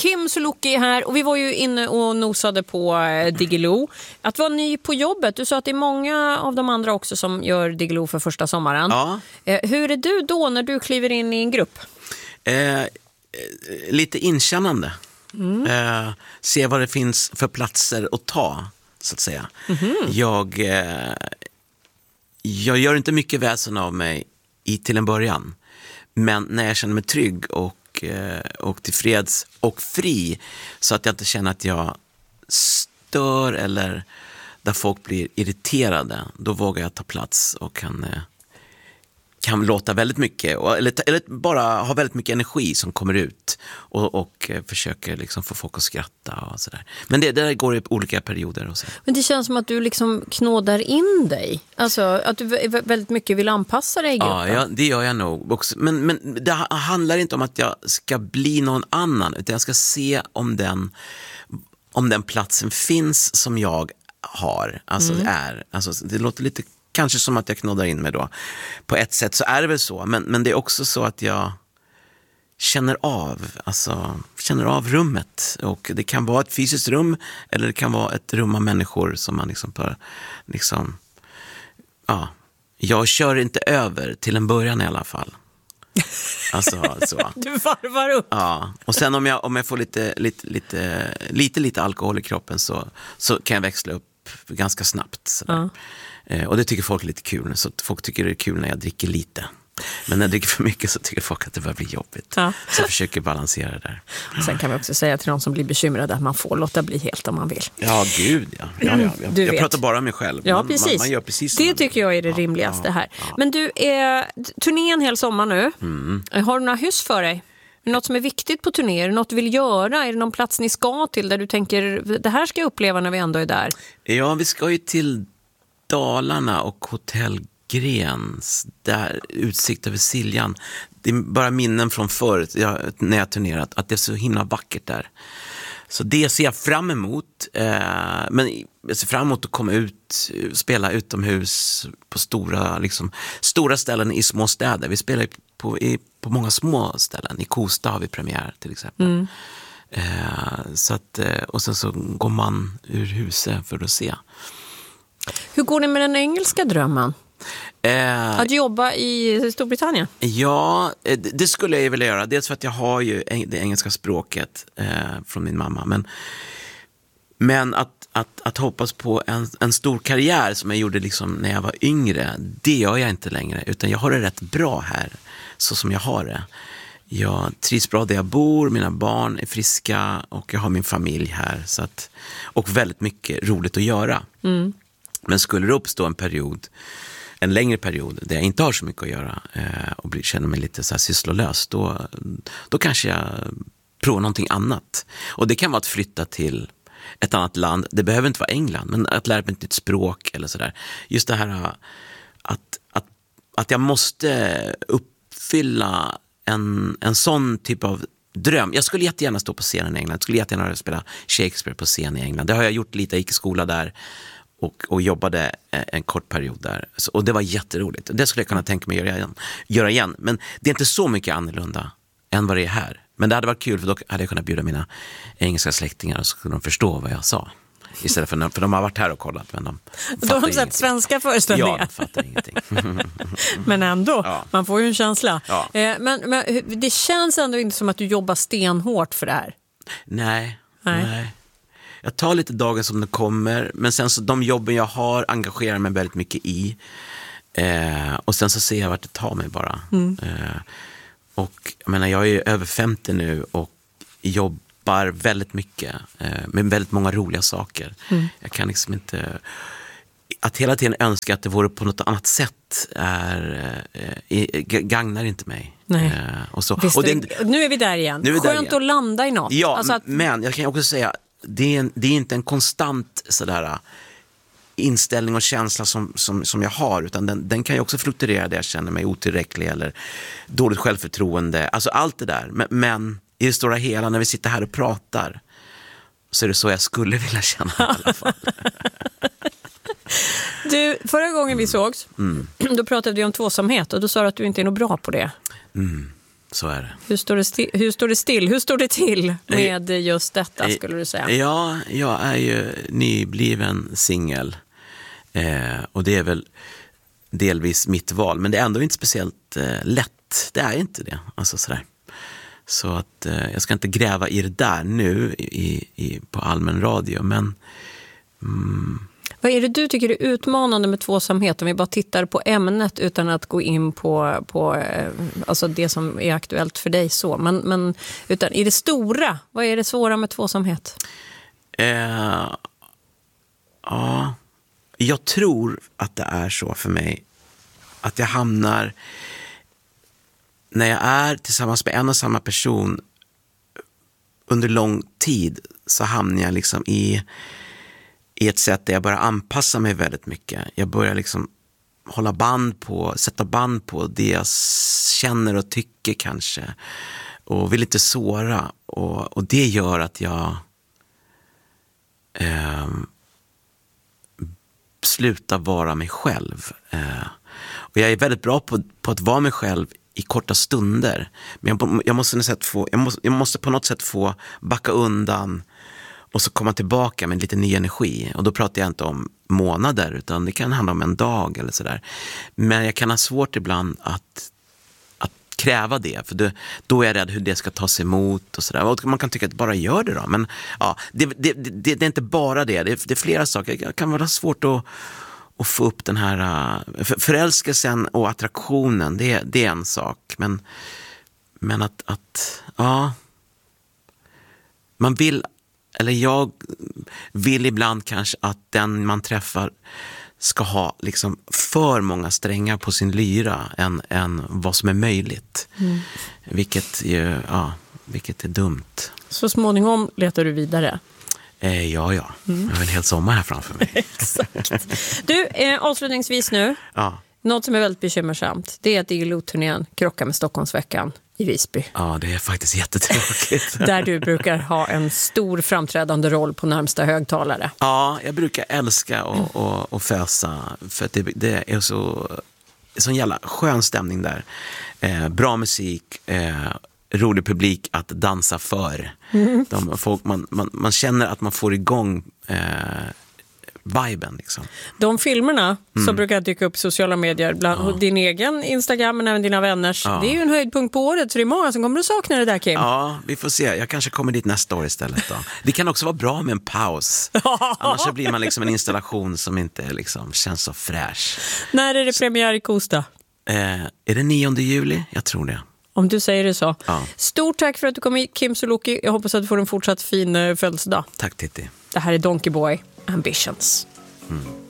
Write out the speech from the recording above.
Kim Sulocki här och vi var ju inne och nosade på Diggiloo. Att vara ny på jobbet, du sa att det är många av de andra också som gör Diggiloo för första sommaren. Ja. Hur är du då när du kliver in i en grupp? Lite inkännande. Se vad det finns för platser att ta, så att säga. Jag gör inte mycket väsen av mig till en början. Men när jag känner mig trygg och tillfreds och fri, så att jag inte känner att jag stör eller där folk blir irriterade, då vågar jag ta plats och kan låta väldigt mycket eller bara ha väldigt mycket energi som kommer ut och försöker liksom få folk att skratta och sådär. Men det där går i olika perioder och så. Men det känns som att du liksom knådar in dig. Alltså att du väldigt mycket vill anpassa dig i gruppen. Ja, det gör jag nog också. Men det handlar inte om att jag ska bli någon annan, utan jag ska se om den platsen finns som jag har. Alltså det låter lite kanske som att jag knådar in mig då. På ett sätt så är det väl så. Men det är också så att jag känner av rummet. Och det kan vara ett fysiskt rum eller det kan vara ett rum av människor som man jag kör inte över till en början i alla fall. Alltså så. Du varvar upp. Ja, och sen om jag får lite alkohol i kroppen så kan jag växla upp ganska snabbt sådär. Och det tycker folk är lite kul. Så folk tycker det är kul när jag dricker lite. Men när jag dricker för mycket så tycker folk att det börjar bli jobbigt. Så jag försöker balansera det där. Sen kan vi också säga till de som blir bekymrade att man får låta bli helt om man vill. Ja, gud ja. Jag pratar bara om mig själv. Ja, precis. Man gör precis det tycker jag är det rimligaste här. Ja. Men du, turnén hel sommar nu. Har du några hyss för dig? Är det något som är viktigt på turné? Är det något du vill göra? Är det någon plats ni ska till där du tänker det här ska jag uppleva när vi ändå är där? Ja, vi ska ju till Dalarna och Hotell Grens, där utsikt över Siljan. Det är bara minnen från förut när jag turnerat, att det är så himla vackert där. Så det ser jag fram emot. Men jag ser fram emot att komma ut, spela utomhus på stora ställen i små städer. Vi spelar på många små ställen. I Kosta har vi premiär till exempel. Så att, och sen så går man ur huset för att se. Hur går det med den engelska drömmen? Att jobba i Storbritannien? Ja, det skulle jag vilja göra. Dels för att jag har ju det engelska språket från min mamma. Men att hoppas på en stor karriär som jag gjorde liksom när jag var yngre, det gör jag inte längre. Utan jag har det rätt bra här, så som jag har det. Jag trivs bra där jag bor, mina barn är friska och jag har min familj här. Och väldigt mycket roligt att göra. Men skulle det uppstå en längre period där jag inte har så mycket att göra och känner mig lite så här sysslolös, då kanske jag provar någonting annat. Och det kan vara att flytta till ett annat land. Det behöver inte vara England, men att lära mig ett nytt språk eller sådär. Just det här att jag måste uppfylla en sån typ av dröm. Jag skulle jättegärna stå på scenen i England. Jag skulle jättegärna spela Shakespeare på scen i England. Det har jag gjort lite, i skola där. Och jobbade en kort period där. Och det var jätteroligt. Det skulle jag kunna tänka mig göra igen. Men det är inte så mycket annorlunda än vad det är här. Men det hade varit kul, för då hade jag kunnat bjuda mina engelska släktingar och så kunde de förstå vad jag sa. Istället för de har varit här och kollat, men de har de sett svenska föreställningar. Ja, de fattar ingenting. Men ändå, man får ju en känsla. Ja. Men det känns ändå inte som att du jobbar stenhårt för det här. Nej. Jag tar lite dagar som det kommer, men sen så de jobben jag har engagerar mig väldigt mycket i. Och sen så ser jag vart det tar mig bara. Och jag menar, jag är över 50 nu och jobbar väldigt mycket med väldigt många roliga saker. Jag kan liksom inte... Att hela tiden önska att det vore på något annat sätt gagnar inte mig. Nej. Och så. Visst, nu är vi där igen. Skönt att landa i något. Ja, alltså men jag kan också säga, det är inte en konstant sådär inställning och känsla som jag har, utan den kan ju också fluktuera där jag känner mig otillräcklig eller dåligt självförtroende. Alltså allt det där. Men i det stora hela, när vi sitter här och pratar, så är det så jag skulle vilja känna i alla fall. Du, förra gången vi sågs, då pratade vi om tvåsamhet och då sa du att du inte är nog bra på det. Så är det. Hur står det till med just detta, skulle du säga? Ja, jag är ju nybliven singel. Och det är väl delvis mitt val. Men det är ändå inte speciellt lätt. Det är inte det. Alltså sådär. Så att jag ska inte gräva i det där nu på allmän radio. Men... Vad är det du tycker är utmanande med tvåsamhet, om vi bara tittar på ämnet utan att gå in på alltså det som är aktuellt för dig så. Men utan i det stora, vad är det svåra med tvåsamhet? Ja, jag tror att det är så för mig att jag hamnar, när jag är tillsammans med en och samma person under lång tid, så hamnar jag liksom i ett sätt där jag börjar anpassa mig väldigt mycket. Jag börjar liksom sätta band på det jag känner och tycker kanske. Och vill inte såra. Och det gör att jag slutar vara mig själv. Och jag är väldigt bra på att vara mig själv i korta stunder. Men jag måste på något sätt få backa undan och så komma tillbaka med lite ny energi. Och då pratar jag inte om månader, utan det kan handla om en dag eller sådär. Men jag kan ha svårt ibland att kräva det. För då är jag rädd hur det ska tas emot och sådär. Och man kan tycka att bara gör det då. Men ja, det är inte bara det. Det är flera saker. Det kan vara svårt att få upp den här förälskelsen och attraktionen. Det är en sak. Men att ja, man vill... Eller jag vill ibland kanske att den man träffar ska ha liksom för många strängar på sin lyra än vad som är möjligt. Vilket är dumt. Så småningom letar du vidare? Ja. Jag har en hel sommar här framför mig. Exakt. Du, avslutningsvis nu. Ja. Något som är väldigt bekymmersamt, det är att Diggiloo-turnén krockar med Stockholmsveckan i Visby. Ja, det är faktiskt jättetråkigt. Där du brukar ha en stor framträdande roll på närmsta högtalare. Ja, jag brukar älska och fösa. För att det är sån jävla skön stämning där. Bra musik, rolig publik att dansa för. Man känner att man får igång viben liksom. De filmerna som brukar dyka upp i sociala medier, bland din egen Instagram men även dina vänners, det är ju en höjdpunkt på året, så det är många som kommer att sakna det där, Kim. Ja, vi får se. Jag kanske kommer dit nästa år istället då. Det kan också vara bra med en paus. Annars så blir man liksom en installation som inte liksom känns så fräsch. När är det premiär i Kosta? Är det 9 juli? Jag tror det. Om du säger det så. Ja. Stort tack för att du kom hit, Kim Sulocki. Jag hoppas att du får en fortsatt fin födelsedag. Tack, Titti. Det här är Donkey Boy Ambitions.